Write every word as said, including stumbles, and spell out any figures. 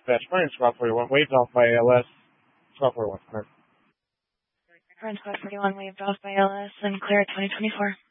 dispatch. Fire Squad forty-one, waived off by A L S. Squad forty-one, clear. Fire Squad forty-one, waived off by L S and clear at twenty twenty-four.